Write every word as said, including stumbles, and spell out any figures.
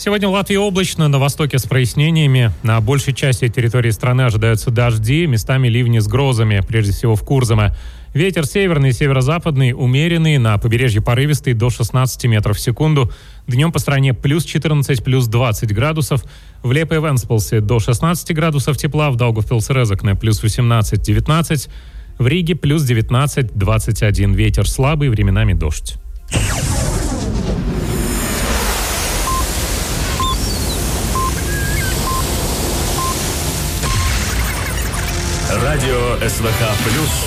Сегодня в Латвии облачно, на востоке с прояснениями. На большей части территории страны ожидаются дожди, местами ливни с грозами, прежде всего в Курзаме. Ветер северный и северо-западный, умеренный, на побережье порывистый до шестнадцати метров в секунду. Днем по стране плюс четырнадцать, плюс двадцать градусов. В Лепе и Венспилсе до шестнадцати градусов тепла, в Даугавпилсе-Резекне плюс восемнадцать, девятнадцать. В Риге плюс девятнадцать, двадцать один. Ветер слабый, временами дождь. Радио СВХ плюс.